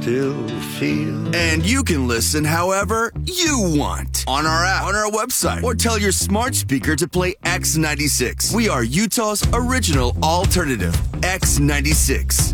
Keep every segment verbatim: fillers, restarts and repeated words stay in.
still feel. And you can listen however you want on our app, on our website, or tell your smart speaker to play X ninety-six. We are Utah's original alternative, X ninety-six.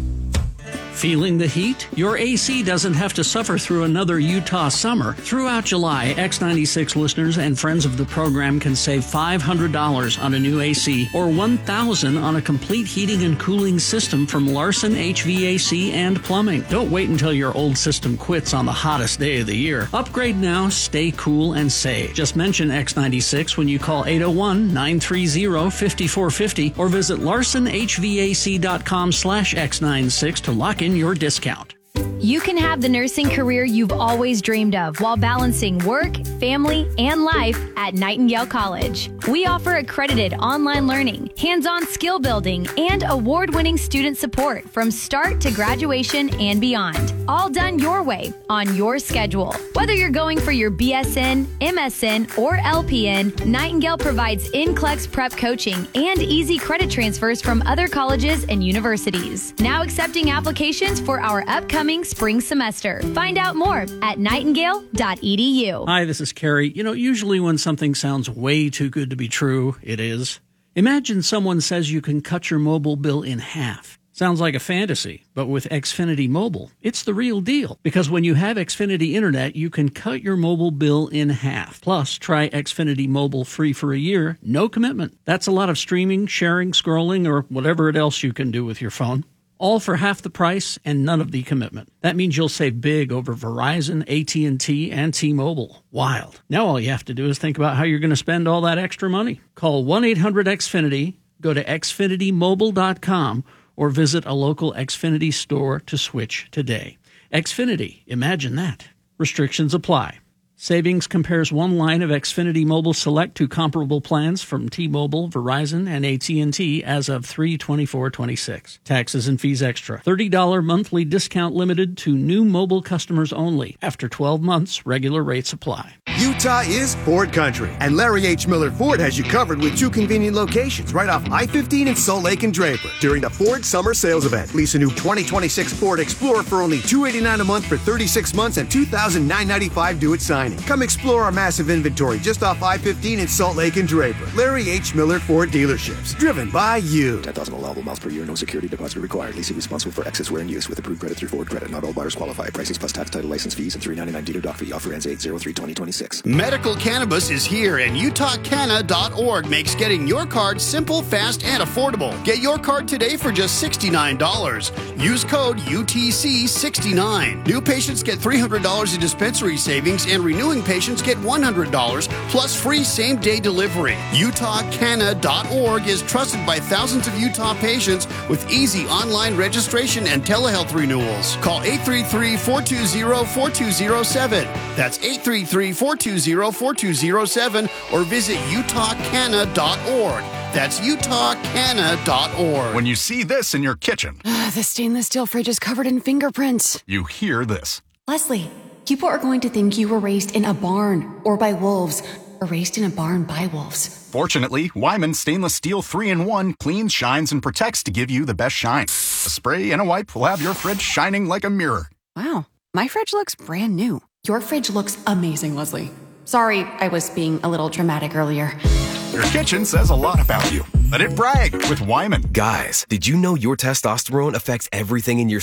Feeling the heat? Your A C doesn't have to suffer through another Utah summer. Throughout July, X ninety-six listeners and friends of the program can save five hundred dollars on a new A C or one thousand dollars on a complete heating and cooling system from Larson H V A C and Plumbing. Don't wait until your old system quits on the hottest day of the year. Upgrade now, stay cool, and save. Just mention X ninety-six when you call eight oh one, nine three zero, five four five zero or visit larson h v a c dot com slash x ninety-six to lock in your discount. You can have the nursing career you've always dreamed of while balancing work, family, and life at Nightingale College. We offer accredited online learning, hands-on skill building, and award-winning student support from start to graduation and beyond. All done your way, on your schedule. Whether you're going for your B S N, M S N, or L P N, Nightingale provides N C L E X prep coaching and easy credit transfers from other colleges and universities. Now accepting applications for our upcoming spring semester. Find out more at nightingale dot e d u. Hi, this is Carrie. You know, usually when something sounds way too good to be true, it is. Imagine someone says you can cut your mobile bill in half. Sounds like a fantasy, but with Xfinity Mobile, it's the real deal. Because when you have Xfinity Internet, you can cut your mobile bill in half. Plus, try Xfinity Mobile free for a year, no commitment. That's a lot of streaming, sharing, scrolling, or whatever else you can do with your phone. All for half the price and none of the commitment. That means you'll save big over Verizon, A T and T, and T-Mobile. Wild. Now all you have to do is think about how you're going to spend all that extra money. Call one eight hundred X Finity, go to x finity mobile dot com, or visit a local Xfinity store to switch today. Xfinity, imagine that. Restrictions apply. Savings compares one line of Xfinity Mobile Select to comparable plans from T-Mobile, Verizon, and A T and T as of three twenty-four twenty-six. Taxes and fees extra. thirty dollars monthly discount limited to new mobile customers only. After twelve months, regular rates apply. Utah is Ford Country, and Larry H. Miller Ford has you covered with two convenient locations right off I fifteen in Salt Lake and Draper. During the Ford Summer Sales Event, lease a new twenty twenty-six Ford Explorer for only two hundred eighty-nine dollars a month for thirty-six months and two thousand nine hundred ninety-five dollars due at signing. Come explore our massive inventory just off I fifteen in Salt Lake and Draper. Larry H. Miller Ford dealerships, driven by you. ten thousand allowable miles per year, no security deposit required. Leasing responsible for excess wear and use with approved credit through Ford Credit. Not all buyers qualify. Prices plus tax, title, license fees, and three ninety-nine dealer doc fee. Offer ends eight oh three twenty twenty-six. Medical cannabis is here, and Utah Canna dot org makes getting your card simple, fast, and affordable. Get your card today for just sixty-nine dollars. Use code U T C sixty-nine. New patients get three hundred dollars in dispensary savings, and renewing patients get one hundred dollars plus free same-day delivery. Utah Canna dot org is trusted by thousands of Utah patients with easy online registration and telehealth renewals. Call eight three three, four two zero, four two zero seven. That's eight three three, four two zero, four two zero seven or visit Utah Canna dot org. That's Utah Canna dot org. When you see this in your kitchen, Uh, the stainless steel fridge is covered in fingerprints. You hear this. Leslie, people are going to think you were raised in a barn or by wolves or raised in a barn by wolves. Fortunately, Wyman Stainless Steel three in one cleans, shines, and protects to give you the best shine. A spray and a wipe will have your fridge shining like a mirror. Wow, my fridge looks brand new. Your fridge looks amazing, Leslie. Sorry, I was being a little dramatic earlier. Your kitchen says a lot about you. Let it brag with Wyman. Guys, did you know your testosterone affects everything in your